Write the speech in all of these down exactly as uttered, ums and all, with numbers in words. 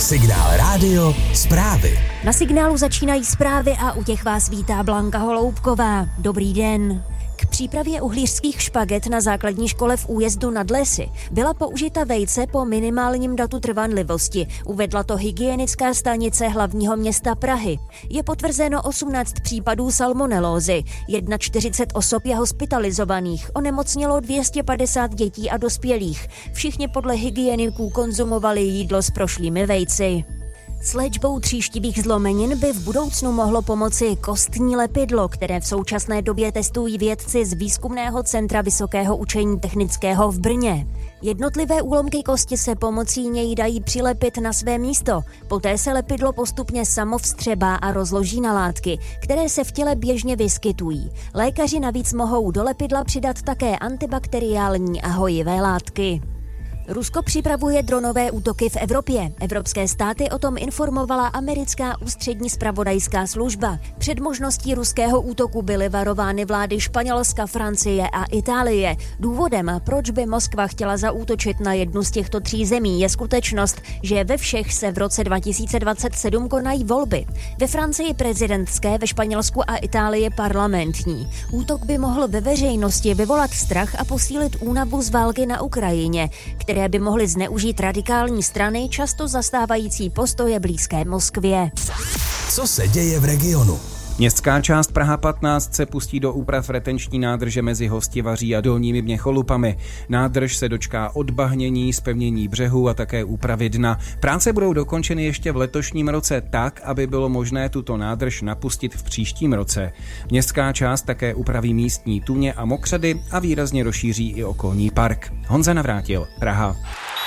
Signál Rádio zprávy. Na Signálu začínají zprávy a u těch vás vítá Blanka Holoubková. Dobrý den. K přípravě uhlířských špaget na základní škole v Újezdu nad Lesy byla použita vejce po minimálním datu trvanlivosti, uvedla to hygienická stanice hlavního města Prahy. Je potvrzeno osmnáct případů salmonelózy, čtyřicet jedna osob je hospitalizovaných, onemocnělo dvě stě padesát dětí a dospělých. Všichni podle hygieniků konzumovali jídlo s prošlými vejci. S léčbou tříštivých zlomenin by v budoucnu mohlo pomoci kostní lepidlo, které v současné době testují vědci z Výzkumného centra Vysokého učení technického v Brně. Jednotlivé úlomky kosti se pomocí něj dají přilepit na své místo. Poté se lepidlo postupně samo vstřebá a rozloží na látky, které se v těle běžně vyskytují. Lékaři navíc mohou do lepidla přidat také antibakteriální a hojivé látky. Rusko připravuje dronové útoky v Evropě. Evropské státy o tom informovala americká ústřední zpravodajská služba. Před možností ruského útoku byly varovány vlády Španělska, Francie a Itálie. Důvodem, proč by Moskva chtěla zaútočit na jednu z těchto tří zemí, je skutečnost, že ve všech se v roce dva tisíce dvacet sedm konají volby. Ve Francii prezidentské, ve Španělsku a Itálii parlamentní. Útok by mohl ve veřejnosti vyvolat strach a posílit únavu z války na Ukrajině, které by mohly zneužít radikální strany, často zastávající postoje blízké Moskvě. Co se děje v regionu? Městská část Praha patnáct se pustí do úprav retenční nádrže mezi Hostivaří a Dolními Měcholupami. Nádrž se dočká odbahnění, zpevnění břehu a také úpravy dna. Práce budou dokončeny ještě v letošním roce tak, aby bylo možné tuto nádrž napustit v příštím roce. Městská část také upraví místní tůně a mokřady a výrazně rozšíří i okolní park. Honza Navrátil, Praha.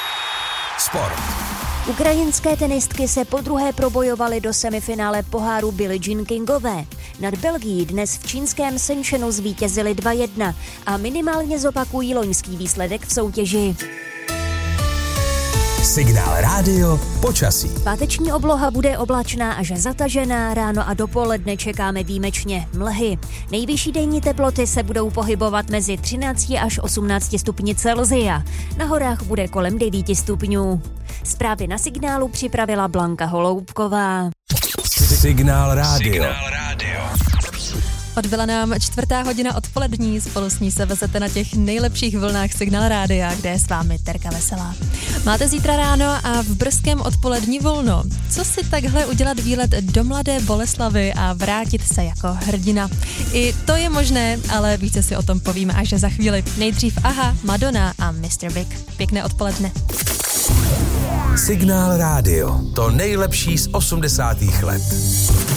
Sport. Ukrajinské tenistky se podruhé probojovaly do semifinále poháru Billie Jean Kingové. Nad Belgií dnes v čínském Shenzhenu zvítězili dva jedna a minimálně zopakují loňský výsledek v soutěži. Signál Rádio počasí. Páteční obloha bude oblačná až zatažená, ráno a dopoledne čekáme výjimečně mlhy. Nejvyšší denní teploty se budou pohybovat mezi třináct až osmnáct stupni Celsia. Na horách bude kolem devět stupňů. Zprávy na Signálu připravila Blanka Holoubková. Signál Rádio. Signál Rádio. Odbyla nám čtvrtá hodina odpolední, spolu s ní se vezete na těch nejlepších vlnách Signál Rádia, kde je s vámi Terka Veselá. Máte zítra ráno a v brzkém odpolední volno. Co si takhle udělat výlet do Mladé Boleslavi a vrátit se jako hrdina? I to je možné, ale více si o tom povíme až za chvíli. Nejdřív Aha, Madonna a mister Big. Pěkné odpoledne. Signál Rádio. To nejlepší z osmdesátých let.